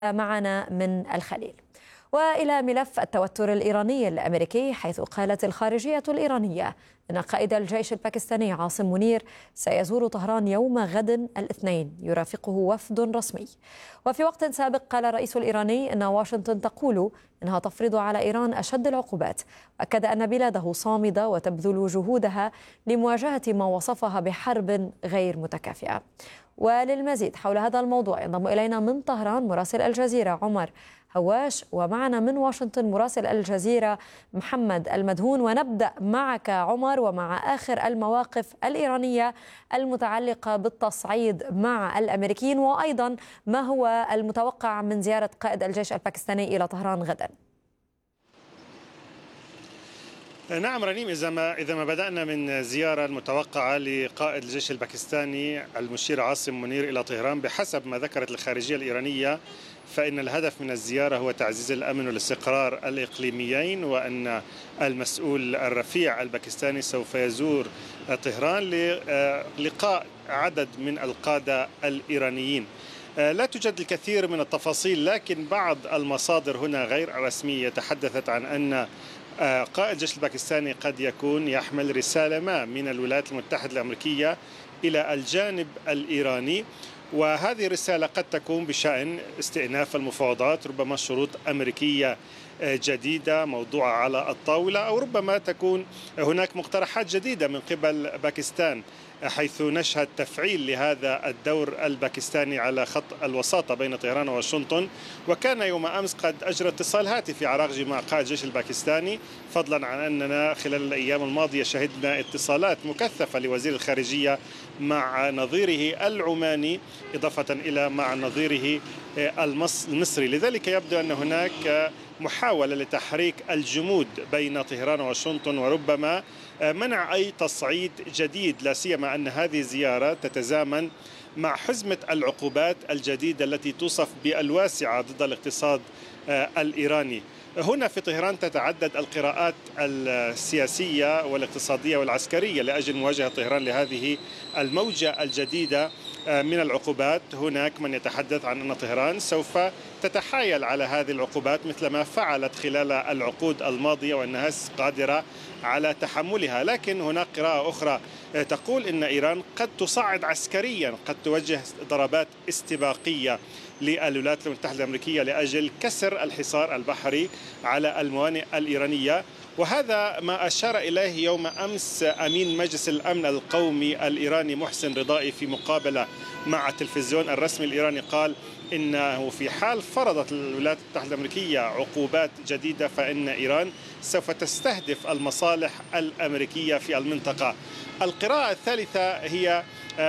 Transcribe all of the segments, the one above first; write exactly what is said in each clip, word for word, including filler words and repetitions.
معنا من الخليل. وإلى ملف التوتر الإيراني الأمريكي، حيث قالت الخارجية الإيرانية أن قائد الجيش الباكستاني عاصم منير سيزور طهران يوم غد الاثنين يرافقه وفد رسمي. وفي وقت سابق قال الرئيس الإيراني أن واشنطن تقول أنها تفرض على إيران أشد العقوبات، وأكد أن بلاده صامدة وتبذل جهودها لمواجهة ما وصفها بحرب غير متكافئة. وللمزيد حول هذا الموضوع ينضم إلينا من طهران مراسل الجزيرة عمر هواش، ومعنا من واشنطن مراسل الجزيرة محمد المدهون. ونبدأ معك عمر ومع آخر المواقف الإيرانية المتعلقة بالتصعيد مع الأمريكيين، وأيضا ما هو المتوقع من زيارة قائد الجيش الباكستاني إلى طهران غدا. نعم رنيم، إذا ما إذا ما بدأنا من زيارة المتوقعة لقائد الجيش الباكستاني المشير عاصم منير إلى طهران، بحسب ما ذكرت الخارجية الإيرانية فإن الهدف من الزيارة هو تعزيز الأمن والاستقرار الإقليميين، وأن المسؤول الرفيع الباكستاني سوف يزور طهران للقاء عدد من القادة الإيرانيين. لا توجد الكثير من التفاصيل، لكن بعض المصادر هنا غير رسمية تحدثت عن أن قائد الجيش الباكستاني قد يكون يحمل رسالة ما من الولايات المتحدة الأمريكية إلى الجانب الإيراني، وهذه الرسالة قد تكون بشأن استئناف المفاوضات، ربما شروط أمريكية جديدة موضوعة على الطاولة، أو ربما تكون هناك مقترحات جديدة من قبل باكستان، حيث نشهد تفعيل لهذا الدور الباكستاني على خط الوساطة بين طهران وواشنطن. وكان يوم أمس قد أجرى اتصال هاتفي عراقجي مع قائد الجيش الباكستاني، فضلا عن أننا خلال الأيام الماضية شهدنا اتصالات مكثفة لوزير الخارجية مع نظيره العماني، إضافة إلى مع نظيره المصري. لذلك يبدو أن هناك محاولة لتحريك الجمود بين طهران وواشنطن، وربما منع أي تصعيد جديد، لا سيما أن هذه الزيارة تتزامن مع حزمة العقوبات الجديدة التي توصف بالواسعة ضد الاقتصاد الإيراني. هنا في طهران تتعدد القراءات السياسية والاقتصادية والعسكرية لأجل مواجهة طهران لهذه الموجة الجديدة من العقوبات. هناك من يتحدث عن أن طهران سوف تتحايل على هذه العقوبات مثل ما فعلت خلال العقود الماضية، وأنها قادرة على تحملها. لكن هناك قراءة أخرى تقول أن إيران قد تصعد عسكريا، قد توجه ضربات استباقية للولايات المتحدة الأمريكية لأجل كسر الحصار البحري على الموانئ الإيرانية. وهذا ما أشار إليه يوم أمس أمين مجلس الأمن القومي الإيراني محسن رضائي في مقابلة مع التلفزيون الرسمي الإيراني. قال إنه في حال فرضت الولايات المتحدة الأمريكية عقوبات جديدة فإن إيران سوف تستهدف المصالح الأمريكية في المنطقة. القراءة الثالثة هي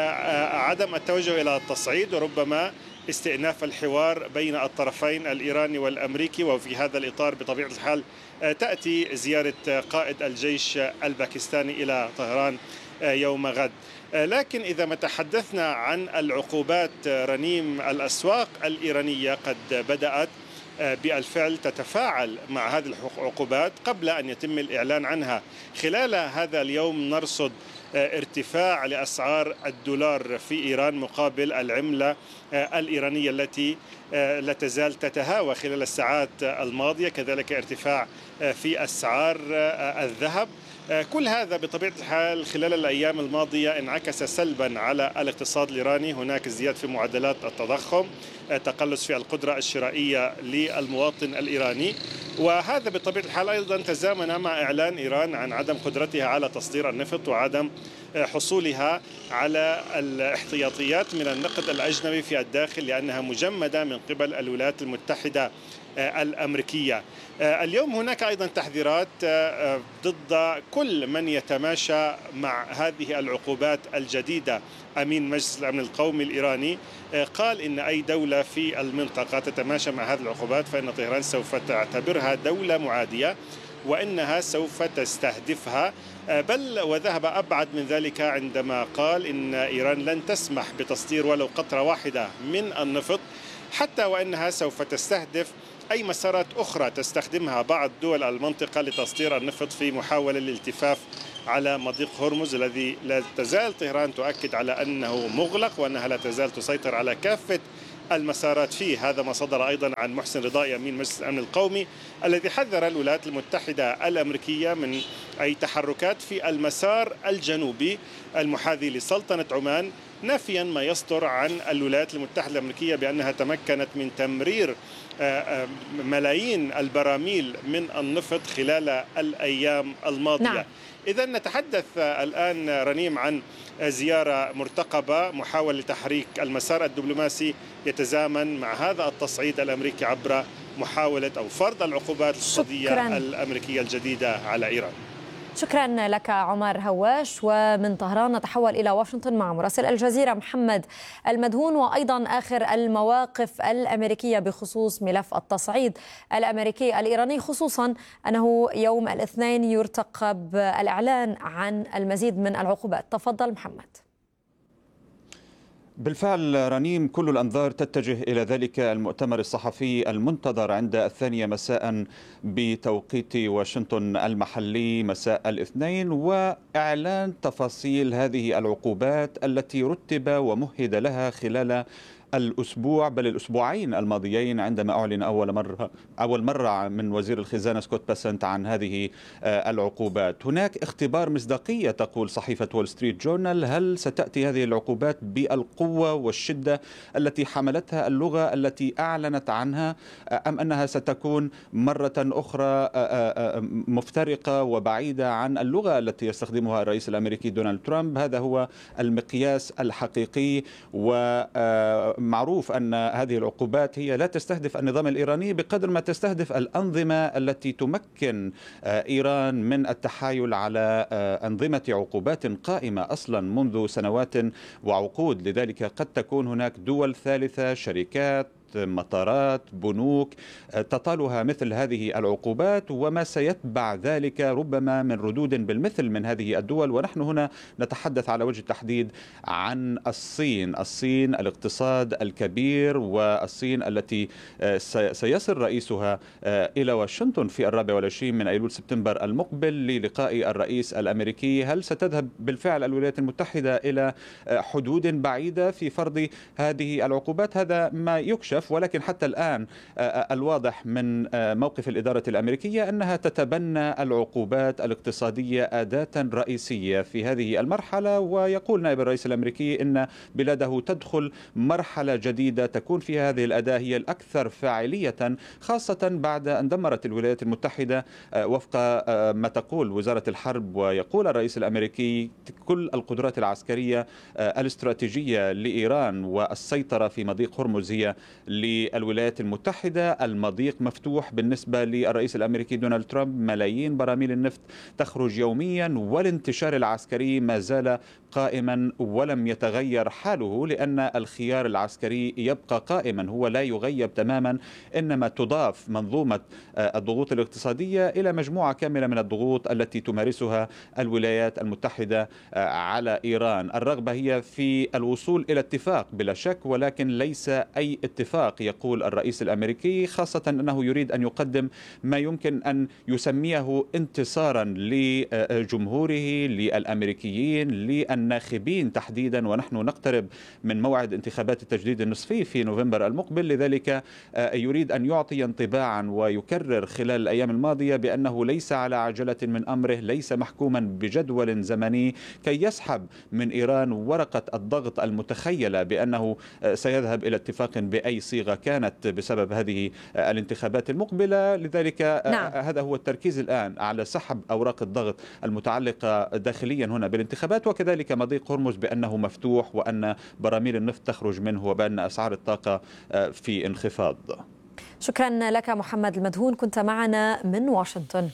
عدم التوجه إلى التصعيد، وربما استئناف الحوار بين الطرفين الإيراني والأمريكي. وفي هذا الإطار بطبيعة الحال تأتي زيارة قائد الجيش الباكستاني إلى طهران يوم غد. لكن إذا ما تحدثنا عن العقوبات رنيم، الأسواق الإيرانية قد بدأت بالفعل تتفاعل مع هذه العقوبات قبل أن يتم الإعلان عنها. خلال هذا اليوم نرصد ارتفاع لأسعار الدولار في إيران مقابل العملة الإيرانية التي لا تزال تتهاوى خلال الساعات الماضية، كذلك ارتفاع في أسعار الذهب. كل هذا بطبيعة الحال خلال الأيام الماضية انعكس سلبا على الاقتصاد الإيراني. هناك ازدياد في معدلات التضخم، تقلص في القدرة الشرائية للمواطن الإيراني، وهذا بطبيعة الحال أيضا تزامن مع إعلان إيران عن عدم قدرتها على تصدير النفط وعدم حصولها على الاحتياطيات من النقد الأجنبي في الداخل، لأنها مجمدة من قبل الولايات المتحدة الأمريكية. اليوم هناك أيضا تحذيرات ضد كل من يتماشى مع هذه العقوبات الجديدة. أمين مجلس الأمن القومي الإيراني قال إن أي دولة في المنطقة تتماشى مع هذه العقوبات فإن طهران سوف تعتبرها دولة معادية، وإنها سوف تستهدفها. بل وذهب أبعد من ذلك عندما قال إن إيران لن تسمح بتصدير ولو قطرة واحدة من النفط، حتى وإنها سوف تستهدف أي مسارات أخرى تستخدمها بعض دول المنطقة لتصدير النفط في محاولة للالتفاف على مضيق هرمز الذي لا تزال طهران تؤكد على أنه مغلق، وأنها لا تزال تسيطر على كافة المسارات فيه. هذا ما صدر أيضا عن محسن رضائي أمين مجلس الأمن القومي، الذي حذر الولايات المتحدة الأمريكية من أي تحركات في المسار الجنوبي المحاذي لسلطنة عمان، نافيا ما يصدر عن الولايات المتحدة الأمريكية بأنها تمكنت من تمرير ملايين البراميل من النفط خلال الأيام الماضية. نعم. إذا نتحدث الآن رنيم عن زيارة مرتقبة، محاولة لتحريك المسار الدبلوماسي يتزامن مع هذا التصعيد الأمريكي عبر محاولة أو فرض العقوبات الاقتصادية الأمريكية الجديدة على إيران. شكرا لك عمر هواش. ومن طهران نتحول إلى واشنطن مع مراسل الجزيرة محمد المدهون، وأيضا آخر المواقف الأمريكية بخصوص ملف التصعيد الأمريكي الإيراني، خصوصا أنه يوم الاثنين يرتقب الإعلان عن المزيد من العقوبات. تفضل محمد. بالفعل رنيم، كل الأنظار تتجه إلى ذلك المؤتمر الصحفي المنتظر عند الثانية مساء بتوقيت واشنطن المحلي مساء الاثنين، وإعلان تفاصيل هذه العقوبات التي رتب ومهد لها خلال الأسبوع بل الأسبوعين الماضيين، عندما أعلن أول مرة أول مرة من وزير الخزانة سكوت باسنت عن هذه العقوبات. هناك اختبار مصداقية تقول صحيفة وول ستريت جورنال. هل ستأتي هذه العقوبات بالقوة والشدة التي حملتها اللغة التي أعلنت عنها، أم أنها ستكون مرة أخرى مفترقة وبعيدة عن اللغة التي يستخدمها الرئيس الأمريكي دونالد ترامب؟ هذا هو المقياس الحقيقي. و معروف أن هذه العقوبات هي لا تستهدف النظام الإيراني بقدر ما تستهدف الأنظمة التي تمكن إيران من التحايل على أنظمة عقوبات قائمة أصلا منذ سنوات وعقود. لذلك قد تكون هناك دول ثالثة، شركات، مطارات، بنوك تطالها مثل هذه العقوبات، وما سيتبع ذلك ربما من ردود بالمثل من هذه الدول. ونحن هنا نتحدث على وجه التحديد عن الصين الصين الاقتصاد الكبير، والصين التي سيصل رئيسها إلى واشنطن في الرابع والعشرين من أيلول سبتمبر المقبل للقاء الرئيس الأمريكي. هل ستذهب بالفعل الولايات المتحدة إلى حدود بعيدة في فرض هذه العقوبات؟ هذا ما يكشف، ولكن حتى الآن الواضح من موقف الإدارة الأمريكية أنها تتبنى العقوبات الاقتصادية أداة رئيسية في هذه المرحلة. ويقول نائب الرئيس الأمريكي أن بلاده تدخل مرحلة جديدة تكون فيها هذه الأداة هي الأكثر فاعلية، خاصة بعد أن دمرت الولايات المتحدة وفق ما تقول وزارة الحرب ويقول الرئيس الأمريكي كل القدرات العسكرية الاستراتيجية لإيران، والسيطرة في مضيق هرمز هي للولايات المتحدة. المضيق مفتوح بالنسبة للرئيس الأمريكي دونالد ترامب، ملايين براميل النفط تخرج يوميا، والانتشار العسكري ما زال قائما ولم يتغير حاله، لأن الخيار العسكري يبقى قائما، هو لا يغيب تماما، إنما تضاف منظومة الضغوط الاقتصادية إلى مجموعة كاملة من الضغوط التي تمارسها الولايات المتحدة على إيران. الرغبة هي في الوصول إلى اتفاق بلا شك، ولكن ليس أي اتفاق يقول الرئيس الأمريكي، خاصة أنه يريد أن يقدم ما يمكن أن يسميه انتصارا لجمهوره، للأمريكيين، للناخبين تحديدا، ونحن نقترب من موعد انتخابات التجديد النصفي في نوفمبر المقبل. لذلك يريد أن يعطي انطباعا ويكرر خلال الأيام الماضية بأنه ليس على عجلة من أمره، ليس محكوما بجدول زمني كي يسحب من إيران ورقة الضغط المتخيلة بأنه سيذهب إلى اتفاق بأي صيغة كانت بسبب هذه الانتخابات المقبلة. لذلك نعم. هذا هو التركيز الآن على سحب أوراق الضغط المتعلقة داخليا هنا بالانتخابات، وكذلك مضيق هرمز بأنه مفتوح وأن براميل النفط تخرج منه وبأن أسعار الطاقة في انخفاض. شكرا لك محمد المدهون، كنت معنا من واشنطن.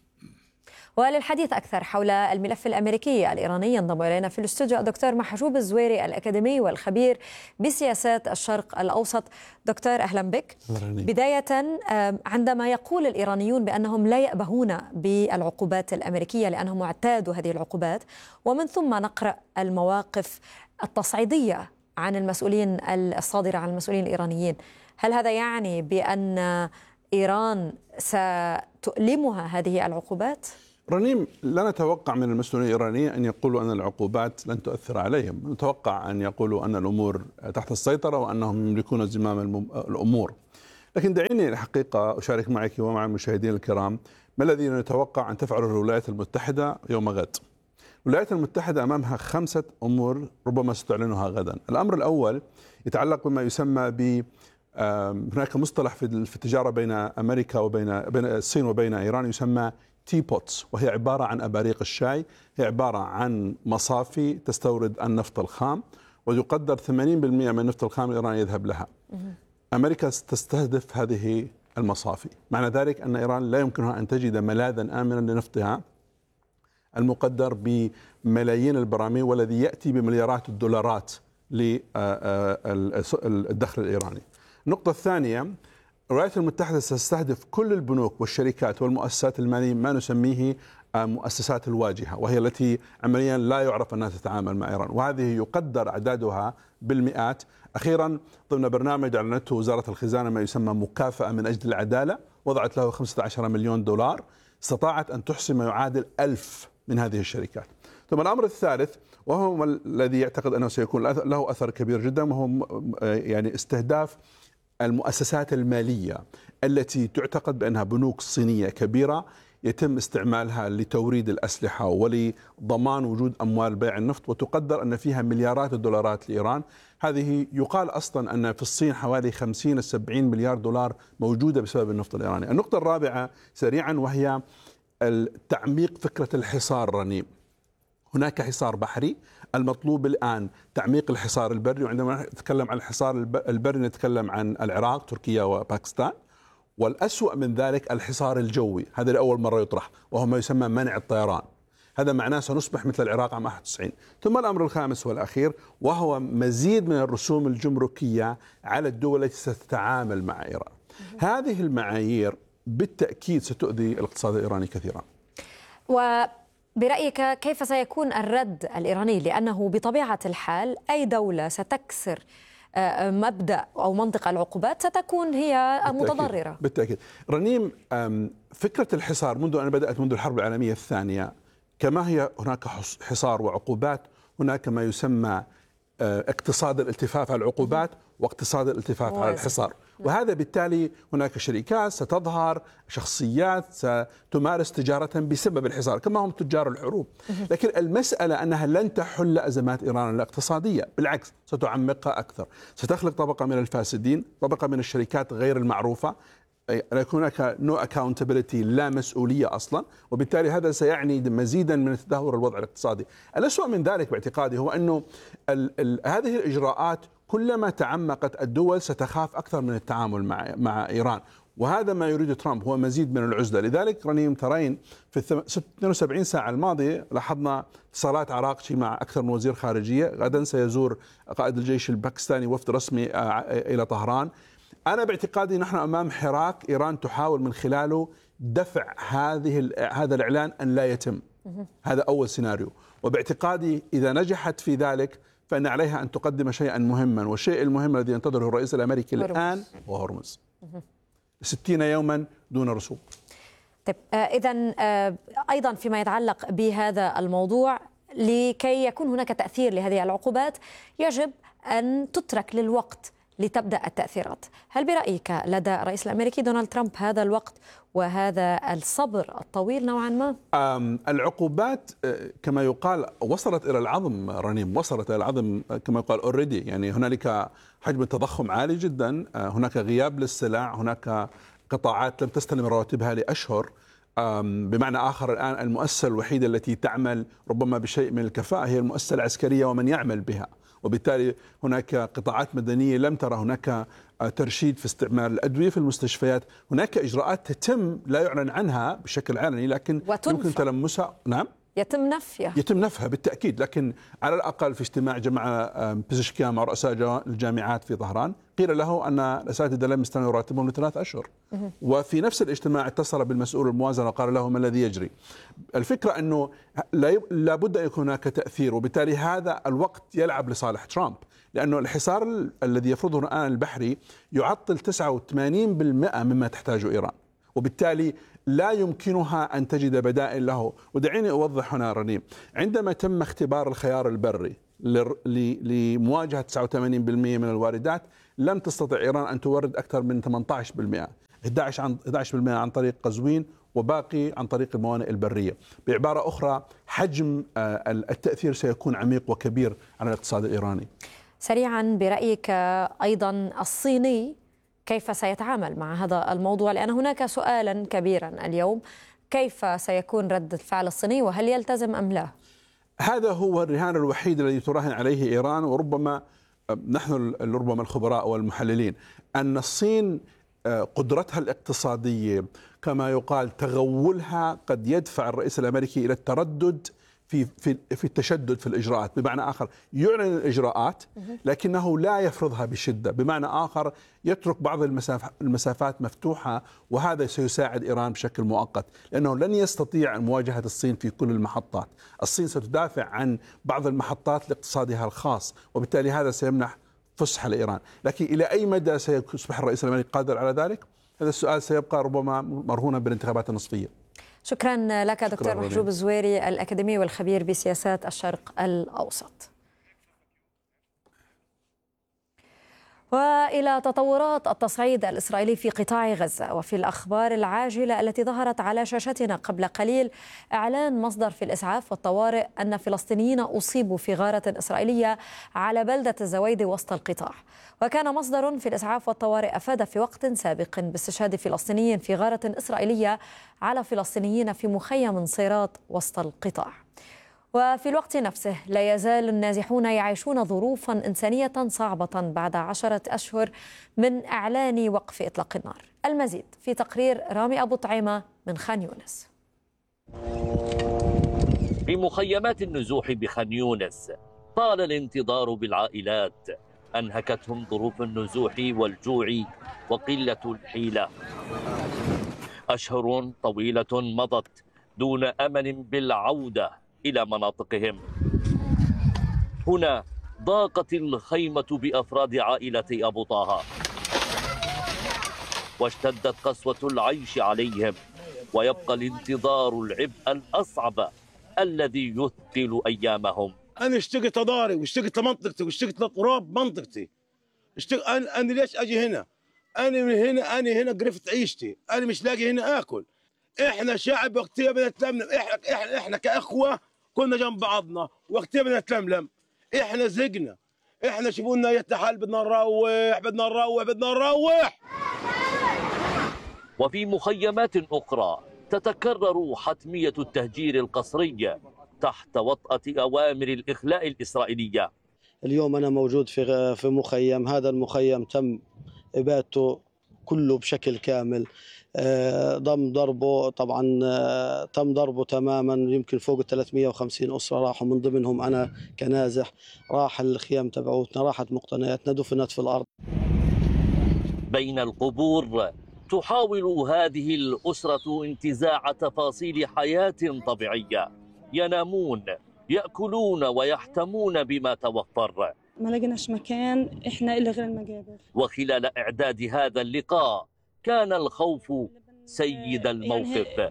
وللحديث أكثر حول الملف الأمريكي الإيراني ينضم إلينا في الاستوديو الدكتور محجوب الزويري الأكاديمي والخبير بسياسات الشرق الأوسط. دكتور أهلا بك. بداية، عندما يقول الإيرانيون بأنهم لا يأبهون بالعقوبات الأمريكية لأنهم اعتادوا هذه العقوبات، ومن ثم نقرأ المواقف التصعيدية عن المسؤولين الصادرة عن المسؤولين الإيرانيين، هل هذا يعني بأن إيران ستؤلمها هذه العقوبات؟ رنيم، لا نتوقع من المسؤولين الإيرانيين أن يقولوا أن العقوبات لن تؤثر عليهم. نتوقع أن يقولوا أن الأمور تحت السيطرة وأنهم يملكون زمام الأمور. لكن دعيني الحقيقة أشارك معك ومع المشاهدين الكرام ما الذي نتوقع أن تفعله الولايات المتحدة يوم غد. الولايات المتحدة أمامها خمسة أمور ربما ستعلنها غدا. الأمر الأول يتعلق بما يسمى ب هناك مصطلح في التجارة بين أمريكا وبين بين الصين وبين إيران يسمى تي بوتس، وهي عبارة عن أباريق الشاي. هي عبارة عن مصافي تستورد النفط الخام، ويقدر ثمانين بالمئة من النفط الخام الإيراني يذهب لها. أمريكا تستهدف هذه المصافي، معنى ذلك أن إيران لا يمكنها أن تجد ملاذا آمنا لنفطها المقدر بملايين البراميل والذي يأتي بمليارات الدولارات للدخل الإيراني. النقطة الثانية، الولايات المتحدة ستستهدف كل البنوك والشركات والمؤسسات المالية ما نسميه مؤسسات الواجهة، وهي التي عمليا لا يعرف أنها تتعامل مع إيران، وهذه يقدر أعدادها بالمئات. أخيرا ضمن برنامج أعلنته وزارة الخزانة ما يسمى مكافأة من أجل العدالة، وضعت له خمسة عشر مليون دولار، استطاعت أن تحصي ما يعادل ألف من هذه الشركات. ثم الأمر الثالث وهو الذي يعتقد أنه سيكون له أثر كبير جدا، وهو يعني استهداف المؤسسات المالية التي تعتقد بأنها بنوك صينية كبيرة يتم استعمالها لتوريد الأسلحة ولضمان وجود أموال بيع النفط، وتقدر أن فيها مليارات الدولارات لإيران. هذه يقال أصلا أن في الصين حوالي خمسين سبعين مليار دولار موجودة بسبب النفط الإيراني. النقطة الرابعة سريعا وهي تعميق فكرة الحصار رنيم. هناك حصار بحري، المطلوب الآن تعميق الحصار البري، وعندما نتكلم عن الحصار البري نتكلم عن العراق، تركيا وباكستان، والأسوأ من ذلك الحصار الجوي، هذا لأول مرة يطرح، وهو ما يسمى منع الطيران. هذا معناه سنصبح مثل العراق عام واحد وتسعين. ثم الأمر الخامس والأخير وهو مزيد من الرسوم الجمركية على الدول التي ستتعامل مع إيران. هذه المعايير بالتأكيد ستؤذي الاقتصاد الإيراني كثيرا. وبرأيك كيف سيكون الرد الإيراني؟ لأنه بطبيعة الحال أي دولة ستكسر مبدأ أو منطق العقوبات ستكون هي متضررة. بالتأكيد. رنيم، فكرة الحصار منذ أن بدأت منذ الحرب العالمية الثانية، كما هي هناك حصار وعقوبات، هناك ما يسمى اقتصاد الالتفاف على العقوبات واقتصاد الالتفاف على الحصار. وهذا بالتالي هناك شركات ستظهر، شخصيات ستمارس تجارة بسبب الحصار كما هم تجار الحروب. لكن المسألة أنها لن تحل أزمات إيران الاقتصادية، بالعكس ستعمقها أكثر، ستخلق طبقة من الفاسدين، طبقة من الشركات غير المعروفة، يكون هناك نو اكاونتابيلتي، لا مسؤولية أصلا، وبالتالي هذا سيعني مزيدا من تدهور الوضع الاقتصادي. الأسوأ من ذلك باعتقادي هو أنه ال ال هذه الإجراءات كلما تعمقت الدول ستخاف أكثر من التعامل مع مع إيران، وهذا ما يريد ترامب، هو مزيد من العزلة. لذلك رنيم ترين في اثنين وسبعين ساعة الماضية لاحظنا اتصالات عراقشي مع أكثر من وزير خارجية. غدا سيزور قائد الجيش الباكستاني وفد رسمي إلى طهران. أنا باعتقادي نحن أمام حراك إيران تحاول من خلاله دفع هذه هذا الإعلان أن لا يتم. هذا أول سيناريو، وباعتقادي إذا نجحت في ذلك فإن عليها أن تقدم شيئا مهما، والشيء المهم الذي ينتظره الرئيس الأمريكي الآن هو هرمز. ستين يوما دون رسوب. طيب إذن أيضا فيما يتعلق بهذا الموضوع، لكي يكون هناك تأثير لهذه العقوبات يجب أن تترك للوقت لتبدأ التأثيرات. هل برأيك لدى الرئيس الأمريكي دونالد ترامب هذا الوقت وهذا الصبر الطويل نوعا ما؟ العقوبات كما يقال وصلت إلى العظم رنيم، وصلت إلى العظم كما يقال اوريدي، يعني هنالك حجم التضخم عالي جدا، هناك غياب للسلع، هناك قطاعات لم تستلم رواتبها لأشهر. بمعنى آخر الآن المؤسسة الوحيدة التي تعمل ربما بشيء من الكفاءة هي المؤسسة العسكرية ومن يعمل بها، وبالتالي هناك قطاعات مدنية لم ترى هناك ترشيد في استعمال الأدوية في المستشفيات. هناك إجراءات تتم لا يعلن عنها بشكل علني لكن يمكن تلمسها. نعم، يتم نفيها يتم نفها بالتأكيد، لكن على الأقل في اجتماع جمع بيزشكيان مع رؤساء الجامعات في طهران قيل له أن الأساتذة لم يستلموا راتبهم لثلاث أشهر. وفي نفس الاجتماع اتصل بالمسؤول الموازنة وقال له ما الذي يجري. الفكرة أنه لابد أن يكون هناك تأثير، وبالتالي هذا الوقت يلعب لصالح ترامب، لأنه الحصار الذي يفرضه الآن البحري يعطل تسعة وثمانين بالمئة مما تحتاجه إيران، وبالتالي لا يمكنها أن تجد بدائل له. ودعيني أوضح هنا رنيم، عندما تم اختبار الخيار البري لمواجهة تسعة وثمانين بالمئة من الواردات، لم تستطع إيران أن تورد أكثر من ثمانية عشر بالمئة، أحد عشر عن أحد عشر بالمئة عن طريق قزوين وباقي عن طريق الموانئ البرية. بعبارة أخرى، حجم التأثير سيكون عميق وكبير على الاقتصاد الإيراني. سريعا، برأيك أيضا الصيني كيف سيتعامل مع هذا الموضوع؟ لأن هناك سؤالا كبيرا اليوم، كيف سيكون رد الفعل الصيني وهل يلتزم أم لا؟ هذا هو الرهان الوحيد الذي تراهن عليه إيران، وربما نحن ربما الخبراء والمحللين أن الصين قدرتها الاقتصادية كما يقال تغولها قد يدفع الرئيس الأمريكي إلى التردد في في في التشدد في الإجراءات. بمعنى آخر يعلن الإجراءات لكنه لا يفرضها بشدة، بمعنى آخر يترك بعض المسافات مفتوحة، وهذا سيساعد إيران بشكل مؤقت، لأنه لن يستطيع مواجهة الصين في كل المحطات. الصين ستدافع عن بعض المحطات لاقتصادها الخاص، وبالتالي هذا سيمنح فسحة لإيران. لكن إلى أي مدى سيصبح الرئيس الأمريكي قادر على ذلك؟ هذا السؤال سيبقى ربما مرهونا بالانتخابات النصفية. شكرا لك دكتور محجوب الزويري، الأكاديمي والخبير بسياسات الشرق الأوسط. وإلى تطورات التصعيد الإسرائيلي في قطاع غزة، وفي الأخبار العاجلة التي ظهرت على شاشتنا قبل قليل، إعلان مصدر في الإسعاف والطوارئ أن فلسطينيين أصيبوا في غارة إسرائيلية على بلدة الزويدي وسط القطاع. وكان مصدر في الإسعاف والطوارئ أفاد في وقت سابق باستشهاد فلسطيني في غارة إسرائيلية على فلسطينيين في مخيم صيرات وسط القطاع. وفي الوقت نفسه لا يزال النازحون يعيشون ظروفا إنسانية صعبة بعد عشرة أشهر من إعلان وقف إطلاق النار. المزيد في تقرير رامي أبو طعيمة من خان يونس. في مخيمات النزوح بخان يونس طال الانتظار بالعائلات، أنهكتهم ظروف النزوح والجوع وقلة الحيلة. أشهر طويلة مضت دون أمل بالعودة إلى مناطقهم. هنا ضاقت الخيمة بأفراد عائلة أبو طه، واشتدت قسوة العيش عليهم، ويبقى الانتظار العبء الأصعب الذي يثقل أيامهم. أنا اشتقت أداري واشتقت لمنطقتي واشتقت لتراب منطقتي. اشتق... أنا... أنا ليش أجي هنا؟ أنا من هنا أنا هنا قرفت عيشتي، أنا مش لاقي هنا آكل. إحنا شعب وقتها بدنا نتلملم، إحنا إحنا إحنا كأخوة كنا جنب بعضنا، وقتها بدنا نتلملم. إحنا زقنا، إحنا شوفونا يتحال بدنا نروح بدنا نروح بدنا نروح. وفي مخيمات أخرى تتكرر حتمية التهجير القسري تحت وطأة أوامر الإخلاء الإسرائيلية. اليوم أنا موجود في في مخيم، هذا المخيم تم إبادته كله بشكل كامل، ضم ضربه طبعا تم ضربه تماما، يمكن فوق ال ثلاثمئة وخمسين أسرة راحوا، من ضمنهم أنا كنازح، راح الخيام تبعوتنا، راحت مقتنياتنا، دفنت في الأرض. بين القبور تحاول هذه الأسرة انتزاع تفاصيل حياة طبيعية، ينامون يأكلون ويحتمون بما توفر. ما لقيناش مكان إحنا إلا غير المقابر. وخلال إعداد هذا اللقاء كان الخوف سيد الموقف،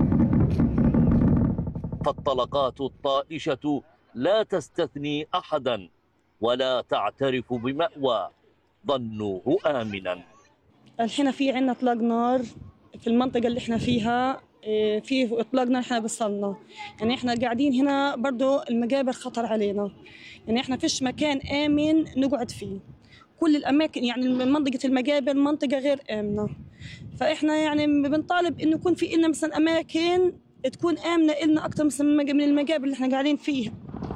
فالطلقات الطائشة لا تستثني أحدا ولا تعترف بمأوى ظنوه آمنا. الحين في عنا إطلاق نار في المنطقة اللي إحنا فيها، في إطلاق نار إحنا بصلنا، يعني إحنا قاعدين هنا برضو المقابر خطر علينا، يعني إحنا فيش مكان آمن نقعد فيه، كل الأماكن يعني منطقة المقابر منطقة غير آمنة، فإحنا يعني بنطالب إنه يكون في إلنا مثلا أماكن تكون آمنة إلنا أكثر مثلا من المقابر اللي إحنا قاعدين فيها.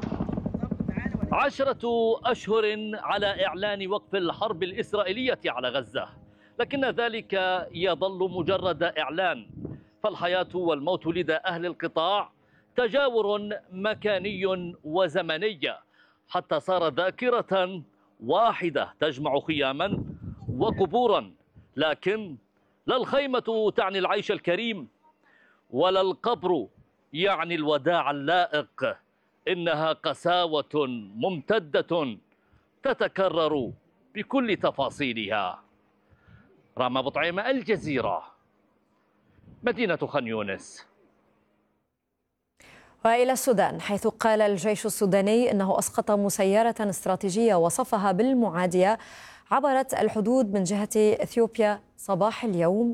عشرة أشهر على إعلان وقف الحرب الإسرائيلية على غزة، لكن ذلك يظل مجرد إعلان، فالحياة والموت لدى أهل القطاع تجاور مكاني وزمني، حتى صار ذاكرة واحدة تجمع خياما وقبورا. لكن لا الخيمة تعني العيش الكريم ولا القبر يعني الوداع اللائق، إنها قساوة ممتدة تتكرر بكل تفاصيلها. رامي أبو طعيمة، الجزيرة، مدينة خان يونس. وإلى السودان، حيث قال الجيش السوداني إنه أسقط مسيرة استراتيجية وصفها بالمعادية عبرت الحدود من جهة إثيوبيا صباح اليوم